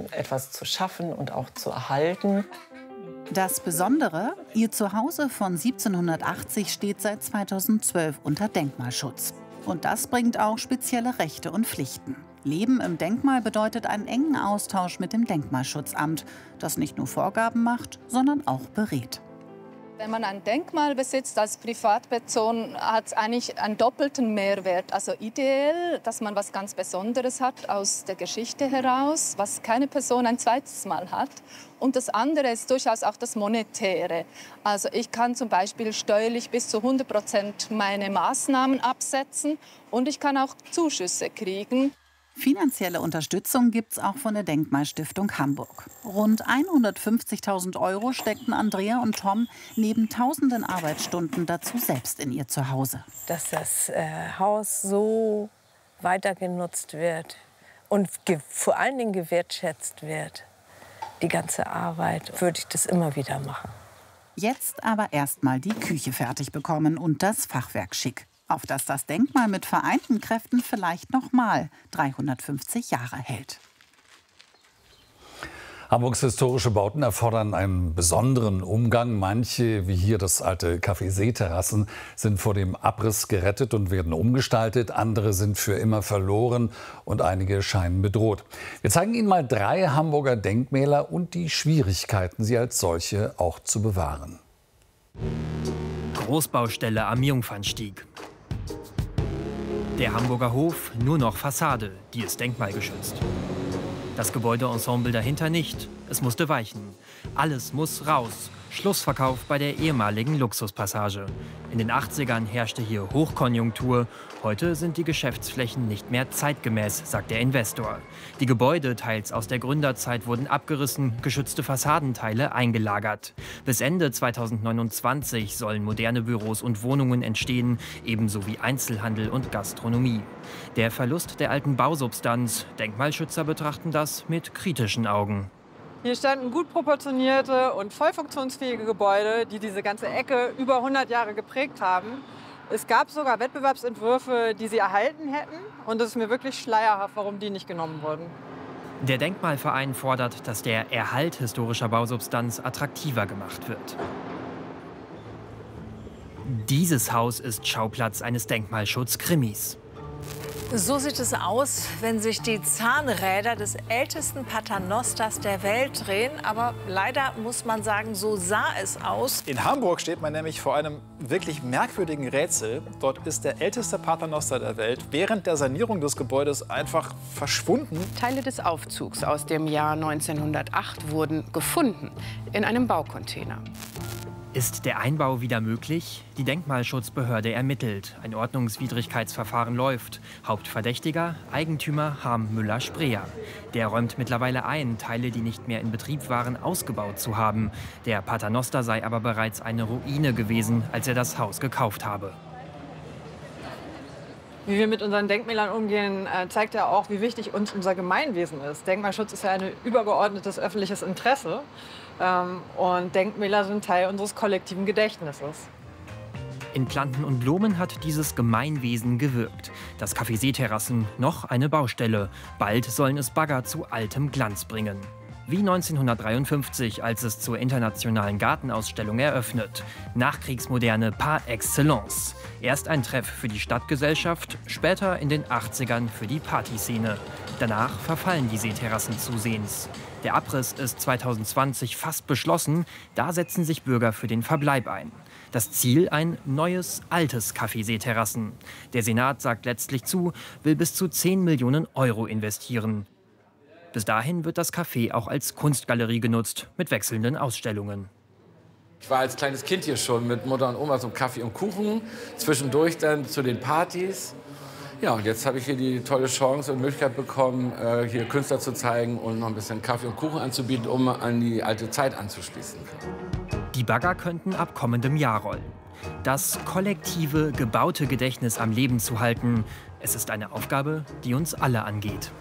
etwas zu schaffen und auch zu erhalten. Das Besondere, ihr Zuhause von 1780 steht seit 2012 unter Denkmalschutz. Und das bringt auch spezielle Rechte und Pflichten. Leben im Denkmal bedeutet einen engen Austausch mit dem Denkmalschutzamt, das nicht nur Vorgaben macht, sondern auch berät. Wenn man ein Denkmal besitzt als Privatperson, hat es eigentlich einen doppelten Mehrwert. Also ideell, dass man was ganz Besonderes hat aus der Geschichte heraus, was keine Person ein zweites Mal hat. Und das andere ist durchaus auch das Monetäre. Also ich kann zum Beispiel steuerlich bis zu 100% meine Maßnahmen absetzen und ich kann auch Zuschüsse kriegen. Finanzielle Unterstützung gibt es auch von der Denkmalstiftung Hamburg. Rund 150.000 € steckten Andrea und Tom neben tausenden Arbeitsstunden dazu selbst in ihr Zuhause. Dass das Haus so weiter genutzt wird und vor allen Dingen gewertschätzt wird, die ganze Arbeit, würde ich das immer wieder machen. Jetzt aber erst mal die Küche fertig bekommen und das Fachwerk schick, auf das das Denkmal mit vereinten Kräften vielleicht noch mal 350 Jahre hält. Hamburgs historische Bauten erfordern einen besonderen Umgang. Manche, wie hier das alte Café Seeterrassen, sind vor dem Abriss gerettet und werden umgestaltet. Andere sind für immer verloren und einige scheinen bedroht. Wir zeigen Ihnen mal 3 Hamburger Denkmäler und die Schwierigkeiten, sie als solche auch zu bewahren. Großbaustelle am Jungfernstieg. Der Hamburger Hof, nur noch Fassade, die ist denkmalgeschützt. Das Gebäudeensemble dahinter nicht, es musste weichen. Alles muss raus. Schlussverkauf bei der ehemaligen Luxuspassage. In den 80ern herrschte hier Hochkonjunktur. Heute sind die Geschäftsflächen nicht mehr zeitgemäß, sagt der Investor. Die Gebäude, teils aus der Gründerzeit, wurden abgerissen, geschützte Fassadenteile eingelagert. Bis Ende 2029 sollen moderne Büros und Wohnungen entstehen, ebenso wie Einzelhandel und Gastronomie. Der Verlust der alten Bausubstanz, Denkmalschützer betrachten das mit kritischen Augen. Hier standen gut proportionierte und voll funktionsfähige Gebäude, die diese ganze Ecke über 100 Jahre geprägt haben. Es gab sogar Wettbewerbsentwürfe, die sie erhalten hätten. Und es ist mir wirklich schleierhaft, warum die nicht genommen wurden. Der Denkmalverein fordert, dass der Erhalt historischer Bausubstanz attraktiver gemacht wird. Dieses Haus ist Schauplatz eines Denkmalschutz-Krimis. So sieht es aus, wenn sich die Zahnräder des ältesten Paternosters der Welt drehen. Aber leider muss man sagen, so sah es aus. In Hamburg steht man nämlich vor einem wirklich merkwürdigen Rätsel. Dort ist der älteste Paternoster der Welt während der Sanierung des Gebäudes einfach verschwunden. Teile des Aufzugs aus dem Jahr 1908 wurden gefunden in einem Baucontainer. Ist der Einbau wieder möglich? Die Denkmalschutzbehörde ermittelt. Ein Ordnungswidrigkeitsverfahren läuft. Hauptverdächtiger, Eigentümer Harm Müller-Spreer. Der räumt mittlerweile ein, Teile, die nicht mehr in Betrieb waren, ausgebaut zu haben. Der Paternoster sei aber bereits eine Ruine gewesen, als er das Haus gekauft habe. Wie wir mit unseren Denkmälern umgehen, zeigt ja auch, wie wichtig uns unser Gemeinwesen ist. Denkmalschutz ist ja ein übergeordnetes öffentliches Interesse. Und Denkmäler sind Teil unseres kollektiven Gedächtnisses. In Planten und Blumen hat dieses Gemeinwesen gewirkt. Das Café Seeterrassen, noch eine Baustelle. Bald sollen es Bagger zu altem Glanz bringen. Wie 1953, als es zur internationalen Gartenausstellung eröffnet. Nachkriegsmoderne par excellence. Erst ein Treff für die Stadtgesellschaft, später in den 80ern für die Partyszene. Danach verfallen die Seeterrassen zusehends. Der Abriss ist 2020 fast beschlossen, da setzen sich Bürger für den Verbleib ein. Das Ziel ein neues, altes Café Seeterrassen. Der Senat sagt letztlich zu, will bis zu 10 Millionen € investieren. Bis dahin wird das Café auch als Kunstgalerie genutzt, mit wechselnden Ausstellungen. Ich war als kleines Kind hier schon mit Mutter und Oma zum Kaffee und Kuchen, zwischendurch dann zu den Partys. Ja, und jetzt habe ich hier die tolle Chance und Möglichkeit bekommen, hier Künstler zu zeigen und noch ein bisschen Kaffee und Kuchen anzubieten, um an die alte Zeit anzuschließen. Die Bagger könnten ab kommendem Jahr rollen. Das kollektive, gebaute Gedächtnis am Leben zu halten, es ist eine Aufgabe, die uns alle angeht.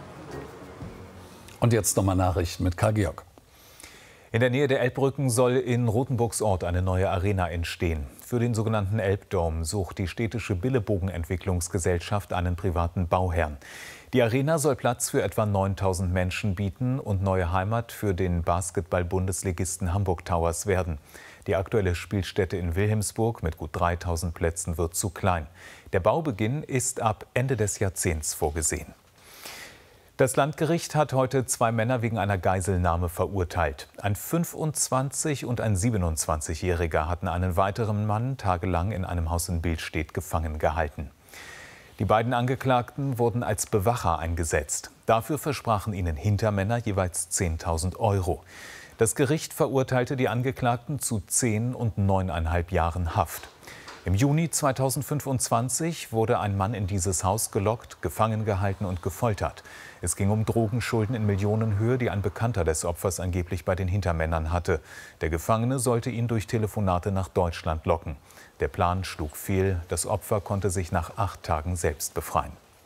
Und jetzt nochmal Nachrichten mit Karl Georg. In der Nähe der Elbbrücken soll in Rothenburgsort eine neue Arena entstehen. Für den sogenannten Elbdome sucht die städtische Billebogenentwicklungsgesellschaft einen privaten Bauherrn. Die Arena soll Platz für etwa 9.000 Menschen bieten und neue Heimat für den Basketball-Bundesligisten Hamburg Towers werden. Die aktuelle Spielstätte in Wilhelmsburg mit gut 3.000 Plätzen wird zu klein. Der Baubeginn ist ab Ende des Jahrzehnts vorgesehen. Das Landgericht hat heute 2 Männer wegen einer Geiselnahme verurteilt. Ein 25- und ein 27-Jähriger hatten einen weiteren Mann tagelang in einem Haus in Billstedt gefangen gehalten. Die beiden Angeklagten wurden als Bewacher eingesetzt. Dafür versprachen ihnen Hintermänner jeweils 10.000 €. Das Gericht verurteilte die Angeklagten zu 10 und 9,5 Jahren Haft. Im Juni 2025 wurde ein Mann in dieses Haus gelockt, gefangen gehalten und gefoltert. Es ging um Drogenschulden in Millionenhöhe, die ein Bekannter des Opfers angeblich bei den Hintermännern hatte. Der Gefangene sollte ihn durch Telefonate nach Deutschland locken. Der Plan schlug fehl. Das Opfer konnte sich nach 8 Tagen selbst befreien.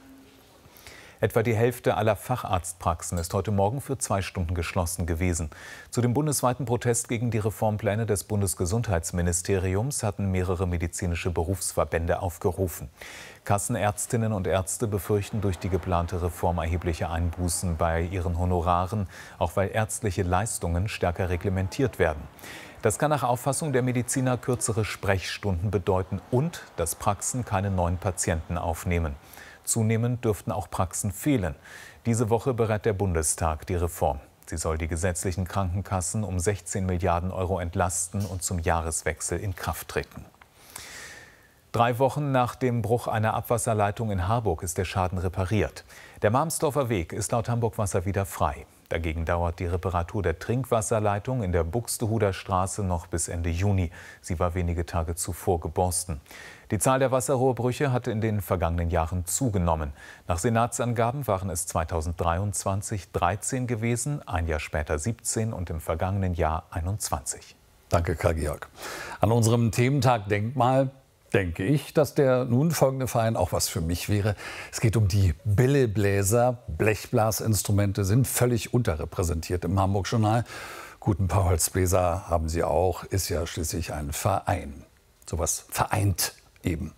Etwa die Hälfte aller Facharztpraxen ist heute Morgen für 2 Stunden geschlossen gewesen. Zu dem bundesweiten Protest gegen die Reformpläne des Bundesgesundheitsministeriums hatten mehrere medizinische Berufsverbände aufgerufen. Kassenärztinnen und Ärzte befürchten durch die geplante Reform erhebliche Einbußen bei ihren Honoraren, auch weil ärztliche Leistungen stärker reglementiert werden. Das kann nach Auffassung der Mediziner kürzere Sprechstunden bedeuten und dass Praxen keine neuen Patienten aufnehmen. Zunehmend dürften auch Praxen fehlen. Diese Woche berät der Bundestag die Reform. Sie soll die gesetzlichen Krankenkassen um 16 Milliarden € entlasten und zum Jahreswechsel in Kraft treten. 3 Wochen nach dem Bruch einer Abwasserleitung in Harburg ist der Schaden repariert. Der Marmsdorfer Weg ist laut Hamburg Wasser wieder frei. Dagegen dauert die Reparatur der Trinkwasserleitung in der Buxtehuder Straße noch bis Ende Juni. Sie war wenige Tage zuvor geborsten. Die Zahl der Wasserrohrbrüche hatte in den vergangenen Jahren zugenommen. Nach Senatsangaben waren es 2023 13 gewesen, ein Jahr später 17 und im vergangenen Jahr 21. Danke, Karl-Georg. An unserem Thementag Denkmal denke ich, dass der nun folgende Verein auch was für mich wäre. Es geht um die Billebläser. Blechblasinstrumente sind völlig unterrepräsentiert im Hamburg-Journal. Gut, ein paar Holzbläser haben sie auch, ist ja schließlich ein Verein. Sowas vereint eben.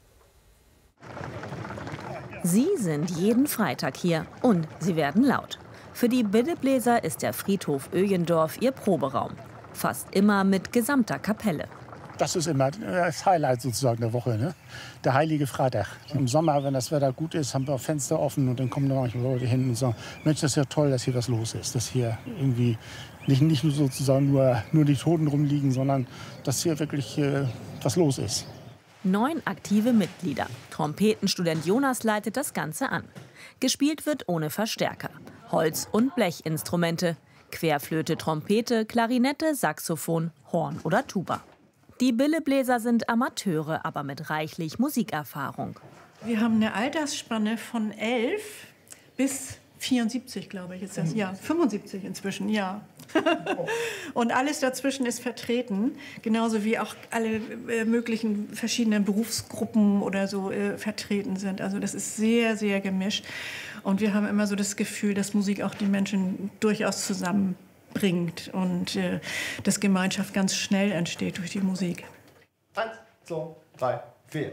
Sie sind jeden Freitag hier und sie werden laut. Für die Billebläser ist der Friedhof Öjendorf ihr Proberaum. Fast immer mit gesamter Kapelle. Das ist immer das Highlight sozusagen der Woche, ne? Der heilige Freitag. Im Sommer, wenn das Wetter gut ist, haben wir Fenster offen und dann kommen da manchmal Leute hin und sagen, Mensch, das ist ja toll, dass hier was los ist. Dass hier irgendwie nicht nur sozusagen nur die Toten rumliegen, sondern dass hier wirklich was los ist. 9 aktive Mitglieder. Trompetenstudent Jonas leitet das Ganze an. Gespielt wird ohne Verstärker. Holz- und Blechinstrumente. Querflöte, Trompete, Klarinette, Saxophon, Horn oder Tuba. Die Billebläser sind Amateure, aber mit reichlich Musikerfahrung. Wir haben eine Altersspanne von 11 bis 74, glaube ich, ist das. Ja, 75 inzwischen, ja. Und alles dazwischen ist vertreten, genauso wie auch alle möglichen verschiedenen Berufsgruppen oder so vertreten sind. Also das ist sehr, sehr gemischt. Und wir haben immer so das Gefühl, dass Musik auch die Menschen durchaus zusammenbringt und dass Gemeinschaft ganz schnell entsteht durch die Musik. 1, 2, 3, 4.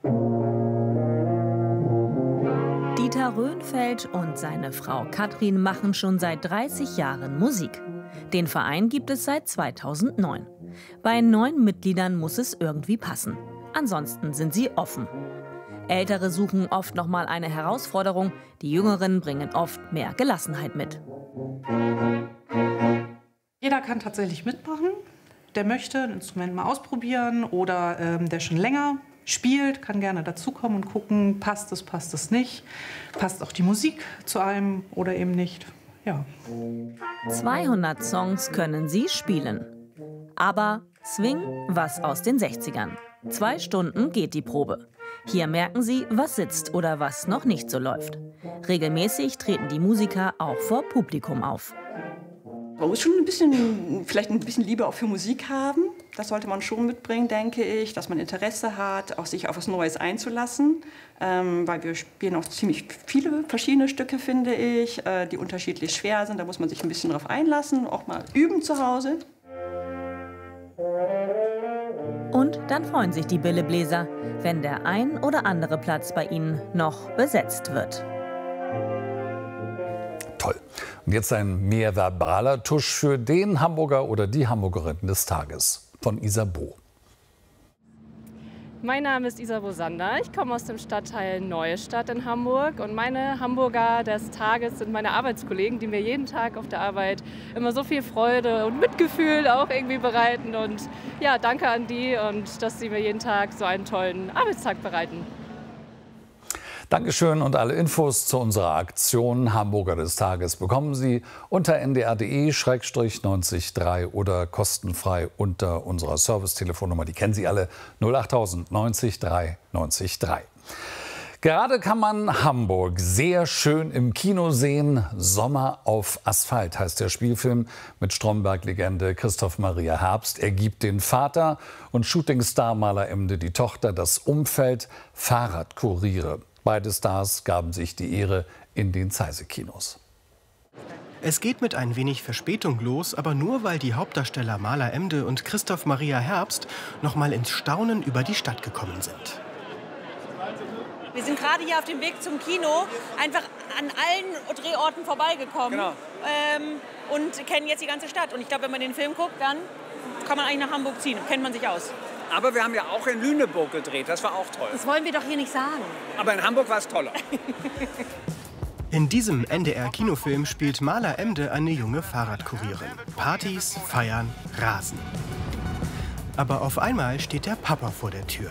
Dieter Röhnfeld und seine Frau Katrin machen schon seit 30 Jahren Musik. Den Verein gibt es seit 2009. Bei 9 Mitgliedern muss es irgendwie passen. Ansonsten sind sie offen. Ältere suchen oft noch mal eine Herausforderung. Die Jüngeren bringen oft mehr Gelassenheit mit. Jeder kann tatsächlich mitmachen. Der möchte ein Instrument mal ausprobieren oder der schon länger spielt, kann gerne dazukommen und gucken, passt es nicht. Passt auch die Musik zu einem oder eben nicht. Ja. 200 Songs können sie spielen. Aber Swing, was aus den 60ern. 2 Stunden geht die Probe. Hier merken sie, was sitzt oder was noch nicht so läuft. Regelmäßig treten die Musiker auch vor Publikum auf. Man muss schon vielleicht ein bisschen Liebe auch für Musik haben. Das sollte man schon mitbringen, denke ich, dass man Interesse hat, auch sich auf was Neues einzulassen. Weil wir spielen auch ziemlich viele verschiedene Stücke, finde ich, die unterschiedlich schwer sind. Da muss man sich ein bisschen drauf einlassen, auch mal üben zu Hause. Und da dann freuen sich die Billebläser, wenn der ein oder andere Platz bei ihnen noch besetzt wird. Toll. Und jetzt ein mehr verbaler Tusch für den Hamburger oder die Hamburgerin des Tages von Isabeau. Mein Name ist Isabeau Sander. Ich komme aus dem Stadtteil Neustadt in Hamburg. Und meine Hamburger des Tages sind meine Arbeitskollegen, die mir jeden Tag auf der Arbeit immer so viel Freude und Mitgefühl auch irgendwie bereiten. Und ja, danke an die und dass sie mir jeden Tag so einen tollen Arbeitstag bereiten. Dankeschön und alle Infos zu unserer Aktion Hamburger des Tages bekommen Sie unter ndr.de/90 oder kostenfrei unter unserer Servicetelefonnummer. Die kennen Sie alle, 08000 90 3 90 3. Gerade kann man Hamburg sehr schön im Kino sehen. Sommer auf Asphalt heißt der Spielfilm mit Stromberg-Legende Christoph Maria Herbst. Er gibt den Vater und Shootingstar Maler Emde die Tochter, das Umfeld Fahrradkuriere. Beide Stars gaben sich die Ehre in den Zeise-Kinos. Es geht mit ein wenig Verspätung los, aber nur weil die Hauptdarsteller Maler Emde und Christoph Maria Herbst noch mal ins Staunen über die Stadt gekommen sind. Wir sind gerade hier auf dem Weg zum Kino einfach an allen Drehorten vorbeigekommen. Genau. Und kennen jetzt die ganze Stadt. Und ich glaube, wenn man den Film guckt, dann kann man eigentlich nach Hamburg ziehen. Kennt man sich aus. Aber wir haben ja auch in Lüneburg gedreht, das war auch toll. Das wollen wir doch hier nicht sagen. Aber in Hamburg war es toller. In diesem NDR-Kinofilm spielt Maler Emde eine junge Fahrradkurierin. Partys, Feiern, Rasen. Aber auf einmal steht der Papa vor der Tür.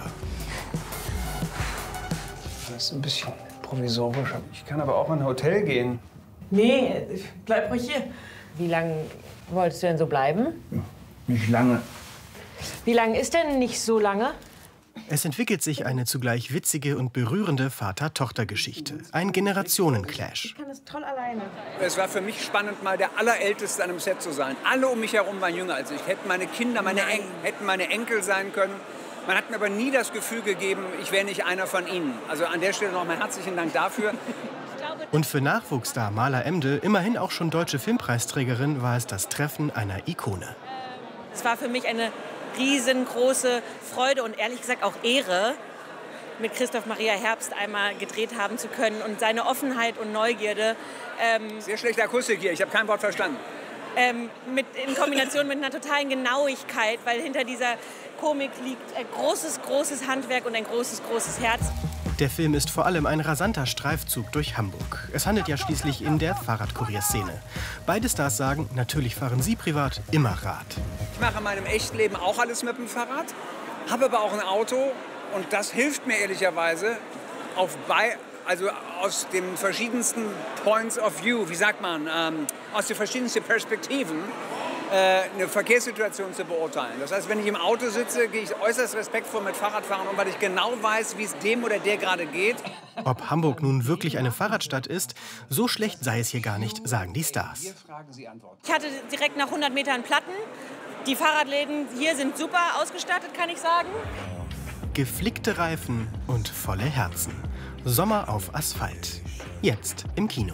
Das ist ein bisschen provisorisch. Ich kann aber auch in ein Hotel gehen. Nee, bleib ruhig hier. Wie lange wolltest du denn so bleiben? Nicht lange. Wie lange ist denn nicht so lange? Es entwickelt sich eine zugleich witzige und berührende Vater-Tochter-Geschichte. Ein Generationenclash. Ich kann das toll alleine. Es war für mich spannend, mal der Allerälteste an einem Set zu sein. Alle um mich herum waren jünger als ich. Hätten meine Kinder, hätten meine Enkel sein können. Man hat mir aber nie das Gefühl gegeben, ich wäre nicht einer von ihnen. Also an der Stelle noch mal herzlichen Dank dafür. Und für Nachwuchsstar Maler Emde, immerhin auch schon deutsche Filmpreisträgerin, war es das Treffen einer Ikone. Es war für mich eine riesengroße Freude und ehrlich gesagt auch Ehre, mit Christoph Maria Herbst einmal gedreht haben zu können. Und seine Offenheit und Neugierde. Sehr schlechte Akustik hier, ich habe kein Wort verstanden. In Kombination mit einer totalen Genauigkeit, weil hinter dieser Komik liegt großes Handwerk und ein großes Herz. Der Film ist vor allem ein rasanter Streifzug durch Hamburg. Es handelt ja schließlich in der Fahrradkurierszene. Beide Stars sagen, natürlich fahren sie privat immer Rad. Ich mache in meinem Echtleben auch alles mit dem Fahrrad, habe aber auch ein Auto und das hilft mir ehrlicherweise also aus den verschiedensten Points of View, wie sagt man, aus den verschiedensten Perspektiven eine Verkehrssituation zu beurteilen. Das heißt, wenn ich im Auto sitze, gehe ich äußerst respektvoll mit Fahrradfahren um, weil ich genau weiß, wie es dem oder der gerade geht. Ob Hamburg nun wirklich eine Fahrradstadt ist, so schlecht sei es hier gar nicht, sagen die Stars. Ich hatte direkt nach 100 Metern Platten. Die Fahrradläden hier sind super ausgestattet, kann ich sagen. Geflickte Reifen und volle Herzen. Sommer auf Asphalt. Jetzt im Kino.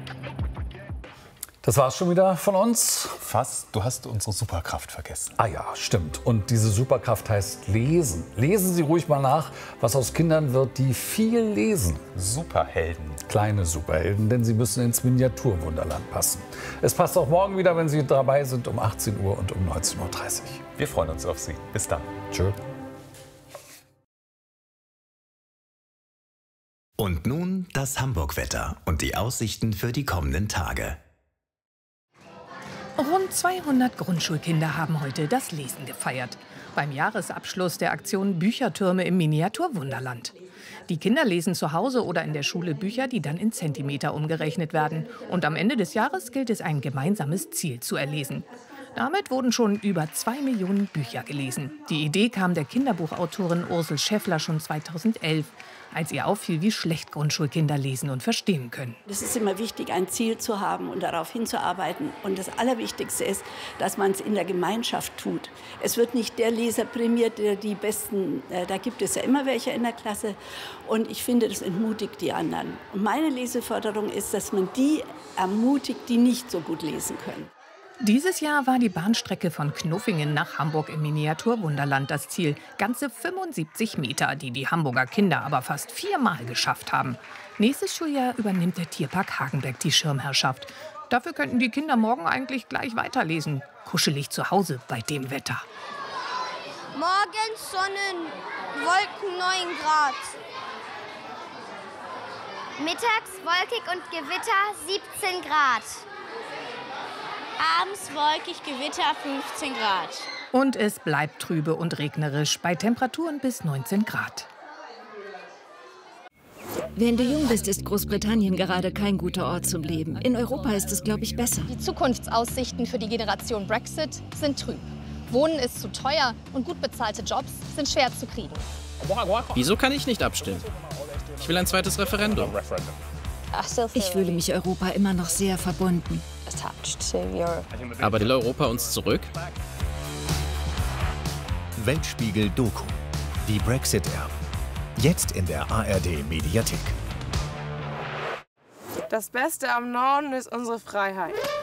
Das war's schon wieder von uns. Fast. Du hast unsere Superkraft vergessen. Ah ja, stimmt. Und diese Superkraft heißt Lesen. Lesen Sie ruhig mal nach, was aus Kindern wird, die viel lesen. Superhelden. Kleine Superhelden, denn sie müssen ins Miniaturwunderland passen. Es passt auch morgen wieder, wenn Sie dabei sind, um 18 Uhr und um 19.30 Uhr. Wir freuen uns auf Sie. Bis dann. Tschö. Und nun das Hamburg-Wetter und die Aussichten für die kommenden Tage. Rund 200 Grundschulkinder haben heute das Lesen gefeiert. Beim Jahresabschluss der Aktion Büchertürme im Miniaturwunderland. Die Kinder lesen zu Hause oder in der Schule Bücher, die dann in Zentimeter umgerechnet werden. Und am Ende des Jahres gilt es, ein gemeinsames Ziel zu erlesen. Damit wurden schon über 2 Millionen Bücher gelesen. Die Idee kam der Kinderbuchautorin Ursel Schäffler schon 2011, als ihr auffiel, wie schlecht Grundschulkinder lesen und verstehen können. Es ist immer wichtig, ein Ziel zu haben und darauf hinzuarbeiten. Und das Allerwichtigste ist, dass man es in der Gemeinschaft tut. Es wird nicht der Leser prämiert, der die Besten, da gibt es ja immer welche in der Klasse. Und ich finde, das entmutigt die anderen. Und meine Leseförderung ist, dass man die ermutigt, die nicht so gut lesen können. Dieses Jahr war die Bahnstrecke von Knuffingen nach Hamburg im Miniaturwunderland das Ziel. Ganze 75 Meter, die die Hamburger Kinder aber fast 4-mal geschafft haben. Nächstes Schuljahr übernimmt der Tierpark Hagenbeck die Schirmherrschaft. Dafür könnten die Kinder morgen eigentlich gleich weiterlesen. Kuschelig zu Hause bei dem Wetter. Morgens Sonnen, Wolken 9 Grad. Mittags wolkig und Gewitter 17 Grad. Abends wolkig, Gewitter 15 Grad. Und es bleibt trübe und regnerisch bei Temperaturen bis 19 Grad. Wenn du jung bist, ist Großbritannien gerade kein guter Ort zum Leben. In Europa ist es, glaube ich, besser. Die Zukunftsaussichten für die Generation Brexit sind trüb. Wohnen ist zu teuer und gut bezahlte Jobs sind schwer zu kriegen. Wieso kann ich nicht abstimmen? Ich will ein zweites Referendum. Ich fühle mich Europa immer noch sehr verbunden. Aber will Europa uns zurück? Weltspiegel Doku. Die Brexit-Erben. Jetzt in der ARD-Mediathek. Das Beste am Norden ist unsere Freiheit.